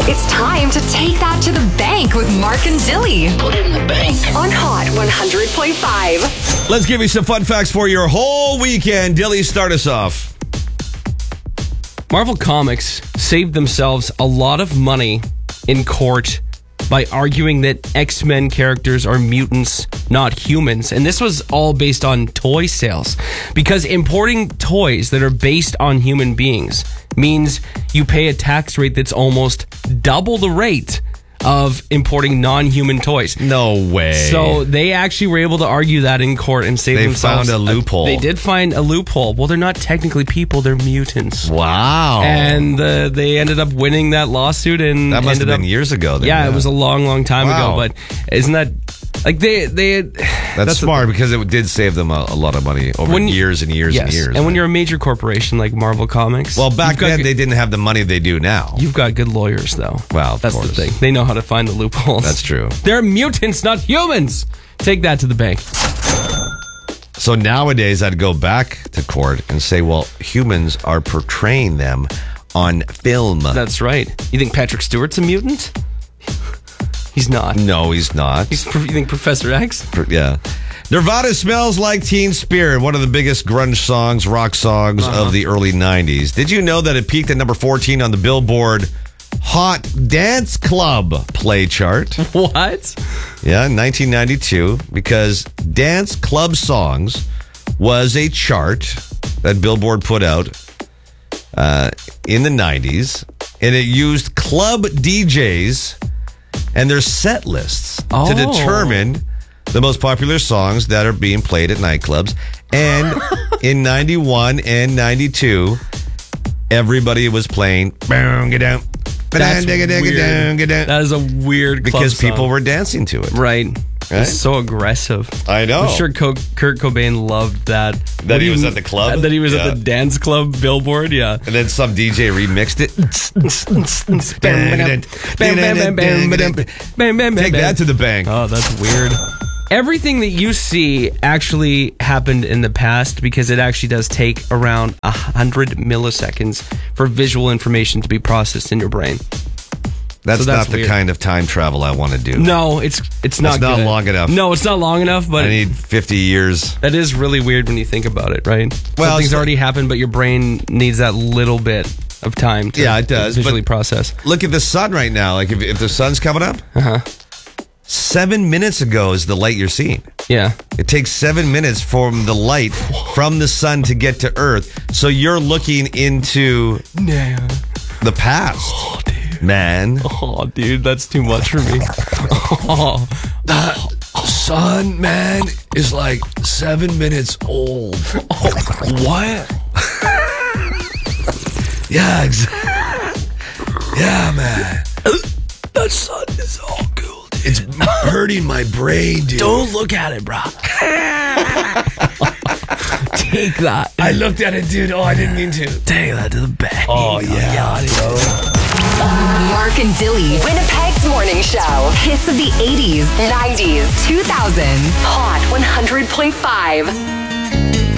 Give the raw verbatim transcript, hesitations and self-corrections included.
It's time to take that to the bank with Mark and Dilly. Put it in the bank. On Hot one hundred point five. Let's give you some fun facts for your whole weekend. Dilly, start us off. Marvel Comics saved themselves a lot of money in court by arguing that X-Men characters are mutants, not humans. And this was all based on toy sales. Because importing toys that are based on human beings means you pay a tax rate that's almost double the rate of importing non-human toys. No way. So they actually were able to argue that in court and save They themselves. found a loophole. They did find a loophole. Well, they're not technically people; they're mutants. Wow. And uh, they ended up winning that lawsuit. And that must have ended been up, years ago. Then, yeah, it was a long, long time Wow. ago. But isn't that like they they? That's, that's smart the, because it did save them a, a lot of money over When- years and years yes. and years. And when you're a major corporation like Marvel Comics, well, back you've got then good- they didn't have the money they do now. You've got good lawyers, though. Well, of that's course. the thing. They know how to find the loopholes. That's true. They're mutants, not humans. Take that to the bank. So nowadays, I'd go back to court and say, well, humans are portraying them on film. That's right. You think Patrick Stewart's a mutant? He's not. No, he's not. He's, you think Professor X? Yeah. Nirvana Smells Like Teen Spirit, one of the biggest grunge songs, rock songs Uh-huh. of the early nineties. Did you know that it peaked at number fourteen on the Billboard Hot Dance Club play chart? What? Yeah, in nineteen ninety-two, because Dance Club Songs was a chart that Billboard put out uh, in the nineties, and it used club D Js and their set lists Oh. to determine the most popular songs that are being played at nightclubs. And in ninety-one and ninety-two, everybody was playing That's weird. That is a weird club because people song. were dancing to it. Right. Right? It's so aggressive. I know. I'm sure Co- Kurt Cobain loved that. That What he do was you- at the club? That he was Yeah. at the dance club Billboard, yeah. And then some D J remixed it. Take that to the bank. Oh, that's weird. Everything that you see actually happened in the past because it actually does take around one hundred milliseconds for visual information to be processed in your brain. That's, So that's not the weird. kind of time travel I want to do. No, it's it's not It's not good. long enough. No, it's not long enough, but I need fifty years. that is really weird when you think about it, right? Well, Something's it's- already happened, but your brain needs that little bit of time to Yeah, it does, visually but- process. Look at the sun right now. Like if, if the sun's coming up, Uh-huh. seven minutes ago is the light you're seeing. Yeah. It takes seven minutes from the light from the sun to get to Earth. So you're looking into Yeah. the past, Oh, dude. man. Oh, dude, that's too much for me. Oh. The sun, man, is like seven minutes old. What? Yeah, exactly. Yeah, man. That sun is all cool, dude. It's hurting my brain, dude. Don't look at it, bro. Take that. I looked at it, dude. Oh, I didn't mean to. Take that to the back. Oh, yeah, bro. Mark and Dilly, Winnipeg's morning show. Hits of the eighties, nineties, two thousands. Hot one hundred point five.